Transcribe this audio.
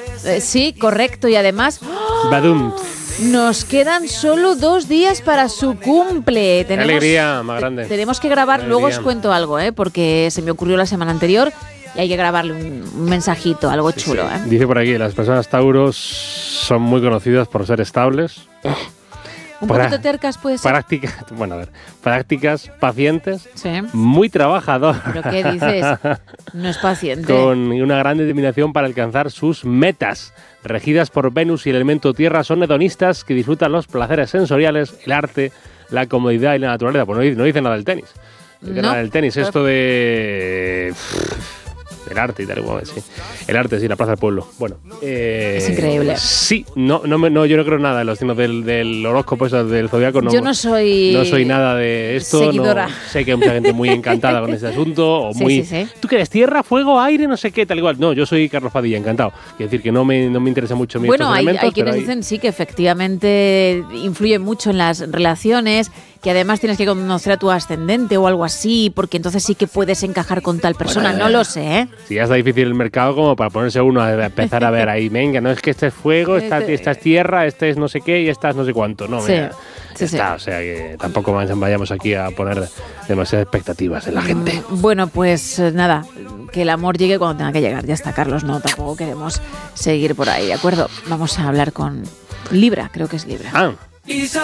Sí, correcto. Y además, Badum. nos quedan solo 2 días para su cumple. Qué alegría más grande. Tenemos que grabar, luego os cuento algo, porque se me ocurrió la semana anterior y hay que grabarle un mensajito, algo chulo. Sí. Dice por aquí, las personas Tauros son muy conocidas por ser estables. Un poquito tercas puede ser. Prácticas, pacientes, Sí. muy trabajador. ¿Pero qué dices? No es paciente. Con una gran determinación para alcanzar sus metas. Regidas por Venus y el elemento tierra, son hedonistas que disfrutan los placeres sensoriales, el arte, la comodidad y la naturaleza. Pues no dice nada del tenis. Nada del tenis, esto de... El arte y tal, sí. El arte, sí, la Plaza del Pueblo. Bueno. Es increíble. Sí, yo no creo nada de los signos del horóscopo, del zodiaco. Yo no soy... No soy nada de esto. Seguidora. Sé que hay mucha gente muy encantada con este asunto. O Sí. ¿Tú qué eres? ¿Tierra, fuego, aire, no sé qué, tal igual? No, yo soy Carlos Padilla, encantado. Quiero decir que no me interesa mucho estos elementos. Hay quienes dicen sí que efectivamente influye mucho en las relaciones, que además tienes que conocer a tu ascendente o algo así, porque entonces sí que puedes encajar con tal persona. Bueno, no lo sé, ¿eh? Sí, ya está difícil el mercado como para ponerse uno a empezar a ver ahí, venga, no es que este es fuego, esta es tierra, este es no sé qué y esta es no sé cuánto. No, sí. Mira, está, o sea que tampoco vayamos aquí a poner demasiadas expectativas en la gente. Bueno, pues nada, que el amor llegue cuando tenga que llegar. Ya está, Carlos, no, tampoco queremos seguir por ahí, ¿de acuerdo? Vamos a hablar con Libra, creo que es Libra.